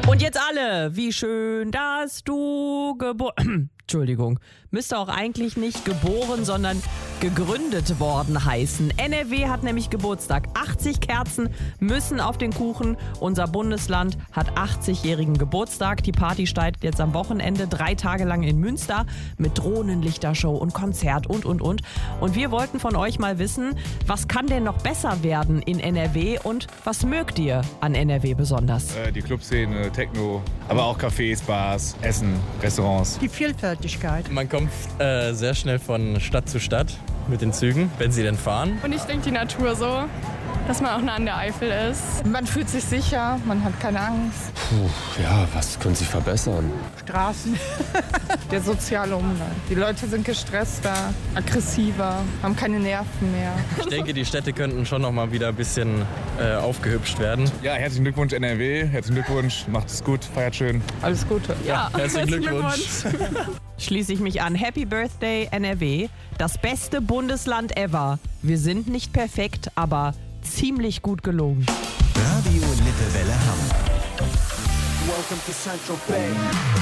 Und jetzt alle, wie schön, dass du Entschuldigung, müsste auch eigentlich nicht geboren, sondern gegründet worden heißen. NRW hat nämlich Geburtstag. 80 Kerzen müssen auf den Kuchen. Unser Bundesland hat 80-jährigen Geburtstag. Die Party startet jetzt am Wochenende 3 Tage lang in Münster mit Drohnenlichtershow und Konzert und. Und wir wollten von euch mal wissen, was kann denn noch besser werden in NRW und was mögt ihr an NRW besonders? Die Clubszene, Techno, aber auch Cafés, Bars, Essen, Restaurants. Die Vielfältigkeit. Man kommt sehr schnell von Stadt zu Stadt mit den Zügen, wenn sie denn fahren. Und ich denke die Natur so, dass man auch nah an der Eifel ist. Man fühlt sich sicher, man hat keine Angst. Ja, was können Sie verbessern? Straßen, der soziale Umgang. Die Leute sind gestresster, aggressiver, haben keine Nerven mehr. Ich denke, die Städte könnten schon noch mal wieder ein bisschen aufgehübscht werden. Ja, herzlichen Glückwunsch NRW, herzlichen Glückwunsch, macht es gut, feiert schön. Alles Gute. Ja, Herzlichen Glückwunsch. Schließe ich mich an. Happy Birthday NRW. Das beste Bundesland ever. Wir sind nicht perfekt, aber ziemlich gut gelungen. Radio Lippewelle Hamburg.